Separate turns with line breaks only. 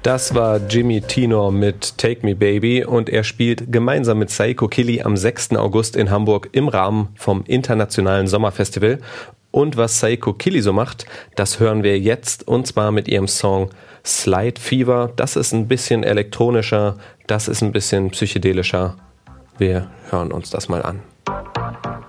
Das war Jimmy Tenor mit Take Me Baby und er spielt gemeinsam mit Saiko Kili am 6. August in Hamburg im Rahmen vom Internationalen Sommerfestival. Und was Saiko Kili so macht, das hören wir jetzt und zwar mit ihrem Song Slide Fever. Das ist ein bisschen elektronischer, das ist ein bisschen psychedelischer. Wir hören uns das mal an.